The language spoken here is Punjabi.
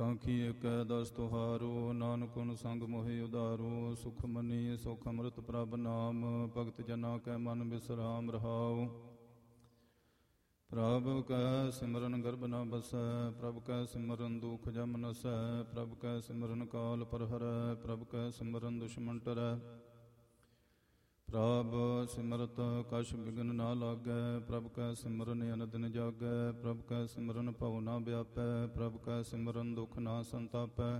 ਕਾਂਖੀ ਏਕੈ ਦਸ ਤੁਹਾਰੋ, ਨਾਨਕ ਹੁਨ ਸੰਗ ਮੋਹਿ ਉਧਾਰੋ। ਸੁਖ ਮਨੀ ਸੁਖ ਅੰਮ੍ਰਿਤ ਪ੍ਰਭ ਨਾਮ, ਭਗਤ ਜਨਾ ਕੈ ਮਨ ਬਿਸਰਾਮ ਰਹਾਉ। ਪ੍ਰਭ ਕੈ ਸਿਮਰਨ ਗਰਭ ਨ ਬਸੈ, ਪ੍ਰਭ ਕੈ ਸਿਮਰਨ ਦੁਖ ਜਮ ਨਸੈ। ਪ੍ਰਭ ਕੈ ਸਿਮਰਨ ਕਾਲ ਪਰ ਹਰੈ, ਪ੍ਰਭ ਕੈ ਸਿਮਰਨ ਦੁਸ਼ਮਨ ਟਰੈ। ਪ੍ਰਭ ਸਿਮਰਤ ਕਛ ਬਿਘਨ ਨਾ ਲਾਗੈ, ਪ੍ਰਭ ਕੈ ਸਿਮਰਨ ਅਨ ਦਿਨ ਜਾਗੈ। ਪ੍ਰਭ ਕੈ ਸਿਮਰਨ ਭਉ ਨਾ ਵਿਆਪੈ, ਪ੍ਰਭ ਕੈ ਸਿਮਰਨ ਦੁਖ ਨਾ ਸੰਤਾਪੈ।